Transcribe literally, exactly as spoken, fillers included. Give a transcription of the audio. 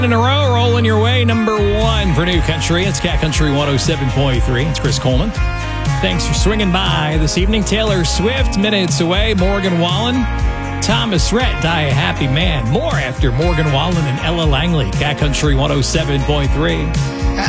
In a row, rolling your way, number one for New Country. It's Cat Country one oh seven point three. It's Chris Coleman. Thanks for swinging by this evening. Taylor Swift, minutes away. Morgan Wallen, Thomas Rhett, Die a Happy Man. More after Morgan Wallen and Ella Langley. Cat Country one oh seven point three.